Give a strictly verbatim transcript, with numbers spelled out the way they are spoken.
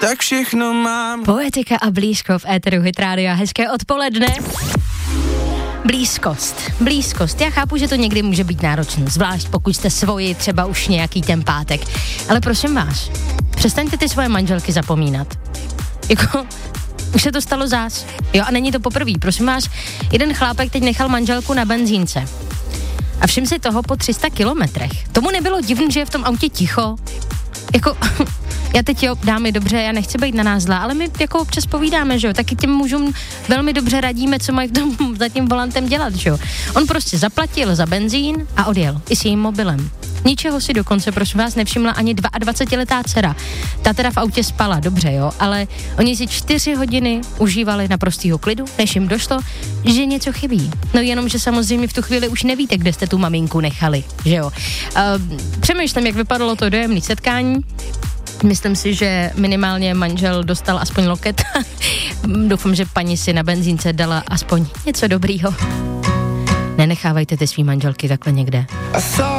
tak všechno mám. Poetika a blízko v éteru Hit Rádia. Hezké odpoledne. Blízkost. Blízkost. Já chápu, že to někdy může být náročné, zvlášť pokud jste svoji třeba už nějaký ten pátek. Ale prosím vás, přestaňte ty svoje manželky zapomínat. Jako, už se to stalo zás. Jo, a není to poprvý. Prosím vás, jeden chlápek teď nechal manželku na benzínce. A všim si toho po tři sta kilometrech. Tomu nebylo divné, že je v tom autě ticho. Jako, já teď jo, dámy, dobře, já nechci být na nás zlá, ale my jako občas povídáme, že jo, taky těm mužům velmi dobře radíme, co mají v tom za tím volantem dělat, že jo. On prostě zaplatil za benzín a odjel, i s jejím mobilem. Ničeho si dokonce, prosím vás, nevšimla ani dvacetiletá dcera. Ta teda v autě spala, dobře, jo, ale oni si čtyři hodiny užívali naprostýho klidu, než jim došlo, že něco chybí. No jenom, že samozřejmě v tu chvíli už nevíte, kde jste tu maminku nechali, že jo. Uh, přemýšlím, jak vypadalo to dojemné setkání. Myslím si, že minimálně manžel dostal aspoň loket. Doufám, že paní si na benzínce dala aspoň něco dobrýho. Nenechávajte ty svý manželky takhle někde.